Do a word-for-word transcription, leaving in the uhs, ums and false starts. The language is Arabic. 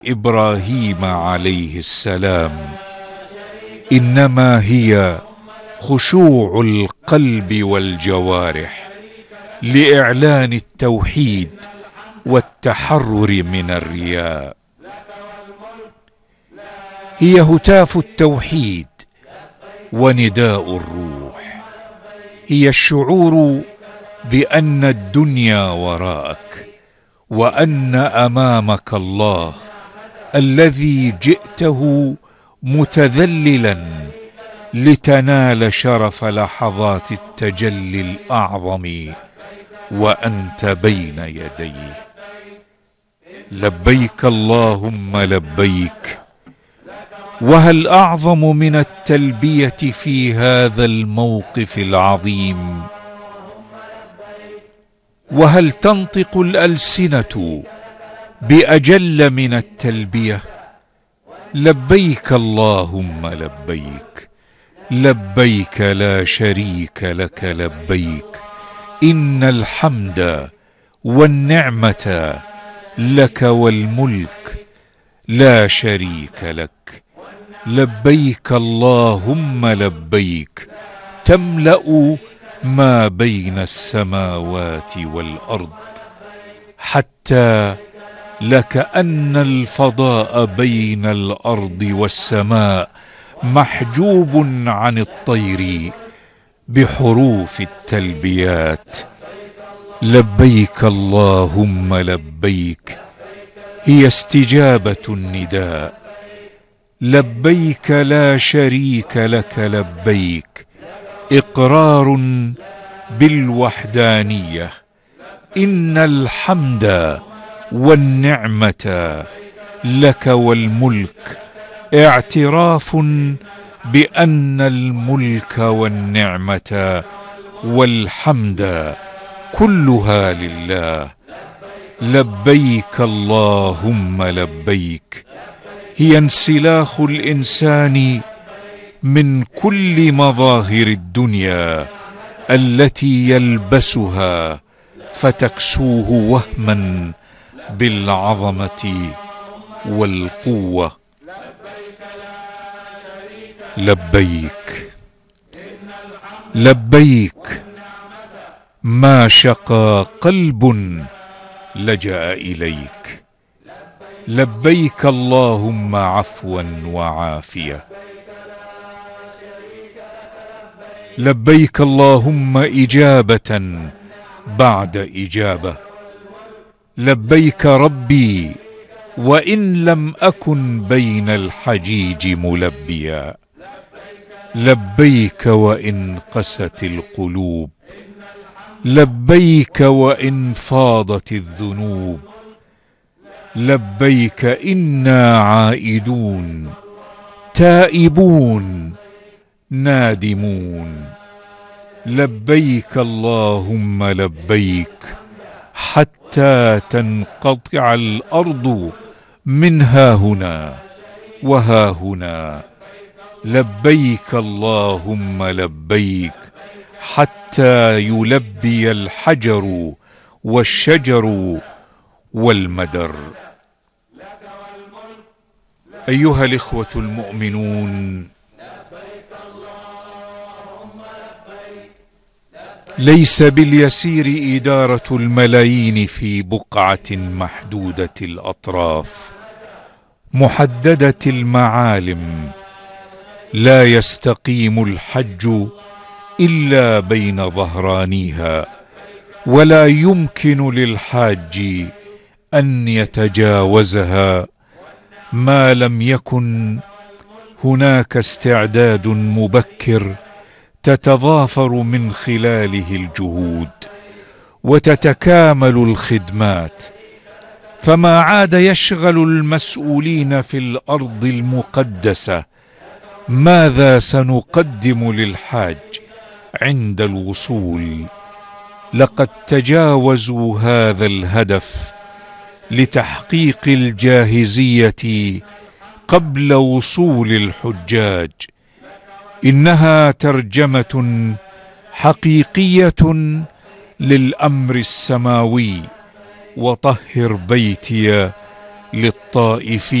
إبراهيم عليه السلام، إنما هي خشوع القلب والجوارح لإعلان التوحيد والتحرر من الرياء. هي هتاف التوحيد ونداء الروح، هي الشعور بأن الدنيا وراءك وأن أمامك الله الذي جئته متذللا لتنال شرف لحظات التجلي الأعظم وأنت بين يديه. لبيك اللهم لبيك، وهل أعظم من التلبية في هذا الموقف العظيم؟ وهل تنطق الألسنة بأجل من التلبية؟ لبيك اللهم لبيك، لبيك لا شريك لك لبيك، إن الحمد والنعمة لك والملك لا شريك لك. لبيك اللهم لبيك، تملأ ما بين السماوات والأرض، حتى لكأن الفضاء بين الأرض والسماء محجوب عن الطير بحروف التلبيات. لبيك اللهم لبيك، هي استجابة النداء. لبيك لا شريك لك لبيك، إقرار بالوحدانية. إن الحمد والنعمة لك والملك، اعتراف بأن الملك والنعمة والحمد كلها لله. لبيك اللهم لبيك، هي انسلاخ الإنسان من كل مظاهر الدنيا التي يلبسها فتكسوه وهما بالعظمة والقوة. لبيك لبيك، ما شقى قلب لجأ إليك. لبيك اللهم عفوا وعافية. لبيك اللهم إجابة بعد إجابة. لبيك ربي وإن لم أكن بين الحجيج ملبيا. لبيك وإن قست القلوب. لبيك وإن فاضت الذنوب. لبيك إنا عائدون تائبون نادمون. لبيك اللهم لبيك، حتى تنقطع الأرض من ها هنا وها هنا. لبيك اللهم لبيك، حتى يلبي الحجر والشجر والمدر. أيها الإخوة المؤمنون، ليس باليسير إدارة الملايين في بقعة محدودة الأطراف محددة المعالم. لا يستقيم الحج إلا بين ظهرانيها، ولا يمكن للحاج أن يتجاوزها ما لم يكن هناك استعداد مبكر تتضافر من خلاله الجهود وتتكامل الخدمات. فما عاد يشغل المسؤولين في الأرض المقدسة ماذا سنقدم للحاج عند الوصول. لقد تجاوزوا هذا الهدف لتحقيق الجاهزية قبل وصول الحجاج. إنها ترجمة حقيقية للأمر السماوي: وطهر بيتي للطائفين